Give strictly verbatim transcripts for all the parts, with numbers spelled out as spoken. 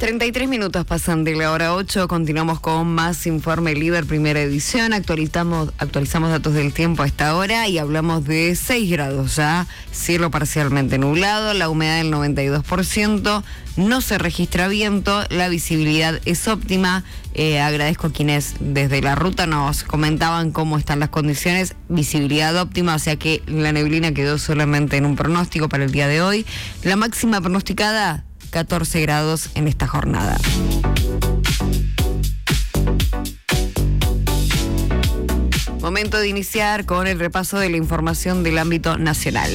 treinta y tres minutos pasan de la hora ocho, continuamos con más Informe Líder, primera edición, actualizamos, actualizamos datos del tiempo a esta hora y hablamos de seis grados ya, cielo parcialmente nublado, la humedad del noventa y dos por ciento, no se registra viento, la visibilidad es óptima. Eh, agradezco a quienes desde la ruta nos comentaban cómo están las condiciones, visibilidad óptima, o sea que la neblina quedó solamente en un pronóstico para el día de hoy. La máxima pronosticada, catorce grados en esta jornada. Momento de iniciar con el repaso de la información del ámbito nacional.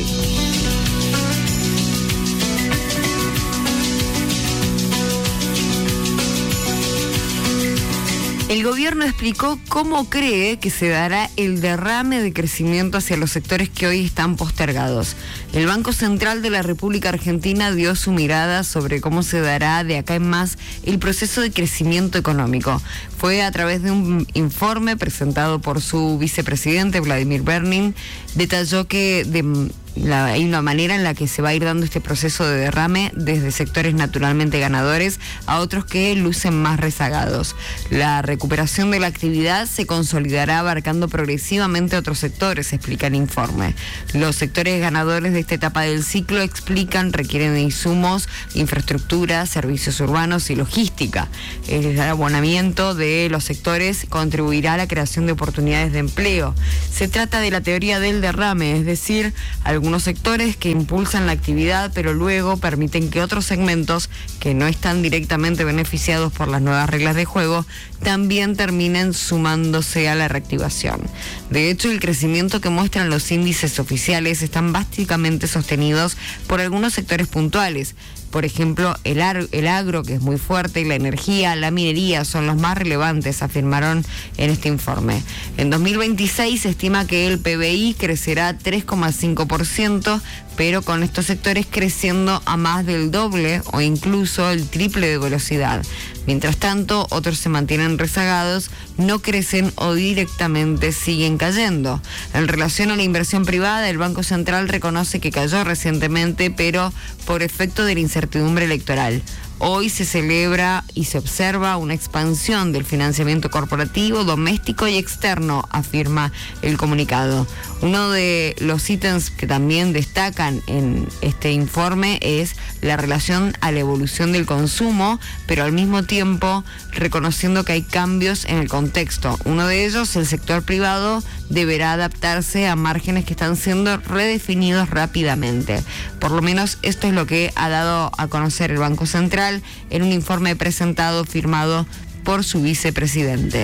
El gobierno explicó cómo cree que se dará el derrame de crecimiento hacia los sectores que hoy están postergados. El Banco Central de la República Argentina dio su mirada sobre cómo se dará de acá en más el proceso de crecimiento económico. Fue a través de un informe presentado por su vicepresidente, Vladimir Bernin, detalló que de La, hay una manera en la que se va a ir dando este proceso de derrame desde sectores naturalmente ganadores a otros que lucen más rezagados. La recuperación de la actividad se consolidará abarcando progresivamente otros sectores, explica el informe. Los sectores ganadores de esta etapa del ciclo, explican, requieren de insumos, infraestructura, servicios urbanos y logística. El abonamiento de los sectores contribuirá a la creación de oportunidades de empleo. Se trata de la teoría del derrame, es decir, algunos sectores que impulsan la actividad, pero luego permiten que otros segmentos que no están directamente beneficiados por las nuevas reglas de juego también terminen sumándose a la reactivación. De hecho, el crecimiento que muestran los índices oficiales están básicamente sostenidos por algunos sectores puntuales. Por ejemplo, el, ar, el agro, que es muy fuerte, y la energía, la minería son los más relevantes, afirmaron en este informe. En dos mil veintiséis se estima que el P B I crecerá tres coma cinco por ciento, pero con estos sectores creciendo a más del doble o incluso el triple de velocidad. Mientras tanto, otros se mantienen rezagados, no crecen o directamente siguen cayendo. En relación a la inversión privada, el Banco Central reconoce que cayó recientemente, pero por efecto de la incertidumbre electoral. Hoy se celebra y se observa una expansión del financiamiento corporativo, doméstico y externo, afirma el comunicado. Uno de los ítems que también destacan en este informe es la relación a la evolución del consumo, pero al mismo tiempo reconociendo que hay cambios en el contexto. Uno de ellos, el sector privado, deberá adaptarse a márgenes que están siendo redefinidos rápidamente. Por lo menos esto es lo que ha dado a conocer el Banco Central en un informe presentado, firmado por su vicepresidente.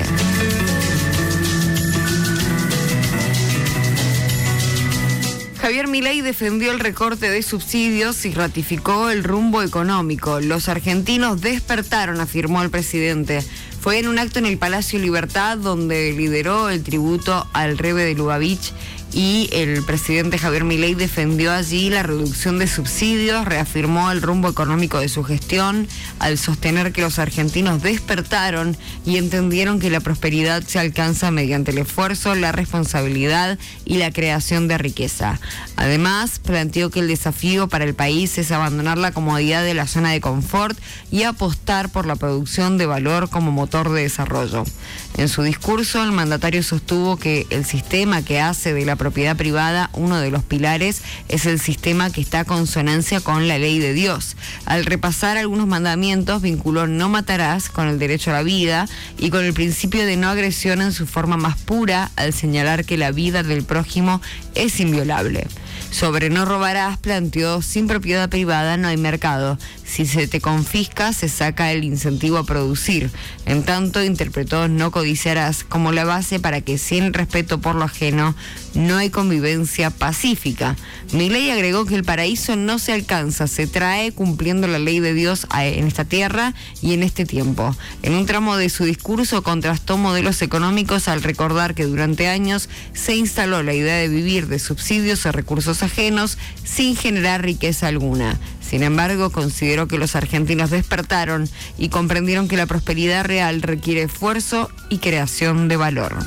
Javier Milei defendió el recorte de subsidios y ratificó el rumbo económico. Los argentinos despertaron, afirmó el presidente. Fue en un acto en el Palacio Libertad donde lideró el tributo al Rebe de Lubavitch y el presidente Javier Milei defendió allí la reducción de subsidios, reafirmó el rumbo económico de su gestión al sostener que los argentinos despertaron y entendieron que la prosperidad se alcanza mediante el esfuerzo, la responsabilidad y la creación de riqueza. Además, planteó que el desafío para el país es abandonar la comodidad de la zona de confort y apostar por la producción de valor como motor de desarrollo. En su discurso, el mandatario sostuvo que el sistema que hace de la propiedad privada uno de los pilares es el sistema que está en consonancia con la ley de Dios. Al repasar algunos mandamientos, vinculó no matarás con el derecho a la vida y con el principio de no agresión en su forma más pura, al señalar que la vida del prójimo es inviolable. Sobre no robarás, planteó, sin propiedad privada no hay mercado. Si se te confisca, se saca el incentivo a producir. En tanto, interpretó no codiciarás como la base para que, sin respeto por lo ajeno, no hay convivencia pacífica. Milei agregó que el paraíso no se alcanza, se trae cumpliendo la ley de Dios en esta tierra y en este tiempo. En un tramo de su discurso contrastó modelos económicos al recordar que durante años se instaló la idea de vivir de subsidios a recursos ajenos sin generar riqueza alguna. Sin embargo, consideró que los argentinos despertaron y comprendieron que la prosperidad real requiere esfuerzo y creación de valor.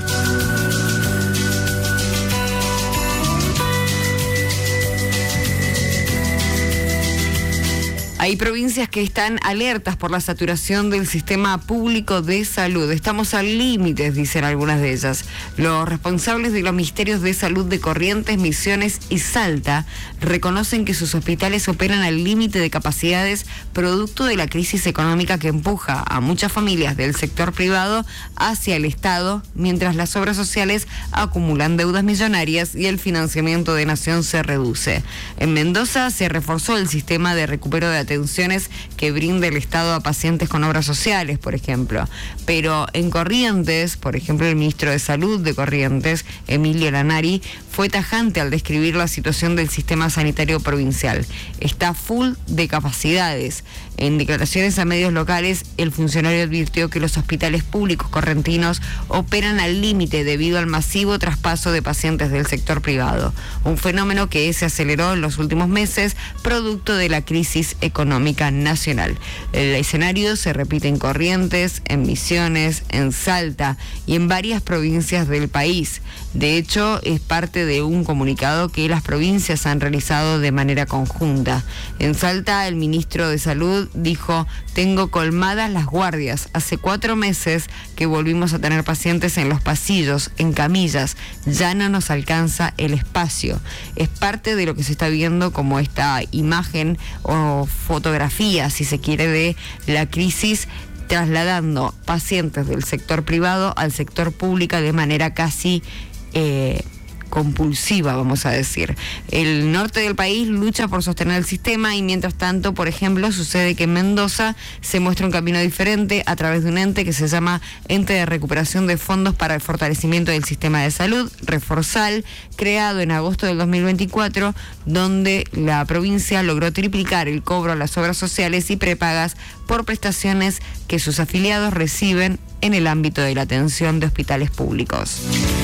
Hay provincias que están alertas por la saturación del sistema público de salud. Estamos al límite, dicen algunas de ellas. Los responsables de los ministerios de salud de Corrientes, Misiones y Salta reconocen que sus hospitales operan al límite de capacidades producto de la crisis económica que empuja a muchas familias del sector privado hacia el Estado, mientras las obras sociales acumulan deudas millonarias y el financiamiento de Nación se reduce. En Mendoza se reforzó el sistema de recupero de atenciones que brinda el Estado a pacientes con obras sociales, por ejemplo. Pero en Corrientes, por ejemplo, el ministro de Salud de Corrientes, Emilio Lanari, fue tajante al describir la situación del sistema sanitario provincial. Está full de capacidades. En declaraciones a medios locales, el funcionario advirtió que los hospitales públicos correntinos operan al límite debido al masivo traspaso de pacientes del sector privado, un fenómeno que se aceleró en los últimos meses producto de la crisis económica nacional. El escenario se repite en Corrientes, en Misiones, en Salta y en varias provincias del país. De hecho, es parte de un comunicado que las provincias han realizado de manera conjunta. En Salta, el ministro de Salud dijo: tengo colmadas las guardias. Hace cuatro meses que volvimos a tener pacientes en los pasillos, en camillas. Ya no nos alcanza el espacio. Es parte de lo que se está viendo como esta imagen o fotografía, si se quiere, de la crisis, trasladando pacientes del sector privado al sector público de manera casi eh, compulsiva, vamos a decir. El norte del país lucha por sostener el sistema y mientras tanto, por ejemplo, sucede que en Mendoza se muestra un camino diferente a través de un ente que se llama Ente de Recuperación de Fondos para el Fortalecimiento del Sistema de Salud, Reforsal, creado en agosto del dos mil veinticuatro, donde la provincia logró triplicar el cobro a las obras sociales y prepagas por prestaciones que sus afiliados reciben en el ámbito de la atención de hospitales públicos.